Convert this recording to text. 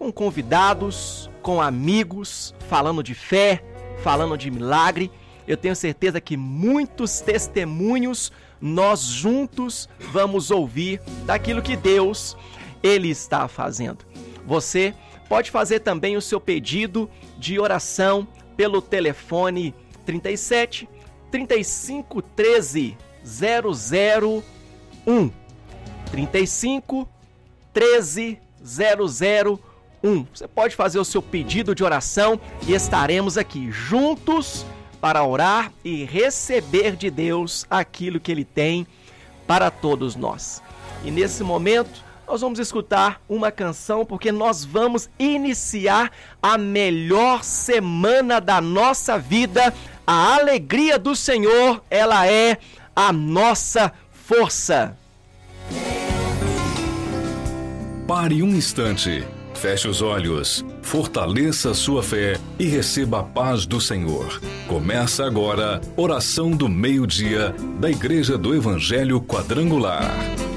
com convidados, com amigos, falando de fé, falando de milagre. Eu tenho certeza que muitos testemunhos nós juntos vamos ouvir daquilo que Deus, Ele está fazendo. Você pode fazer também o seu pedido de oração pelo telefone 37 35 13 001. 35 13 001. Você pode fazer o seu pedido de oração e estaremos aqui juntos para orar e receber de Deus aquilo que Ele tem para todos nós. E nesse momento nós vamos escutar uma canção, porque nós vamos iniciar a melhor semana da nossa vida. A alegria do Senhor, ela é a nossa força. Pare um instante, feche os olhos, fortaleça sua fé e receba a paz do Senhor. Começa agora, Oração do Meio-Dia, da Igreja do Evangelho Quadrangular.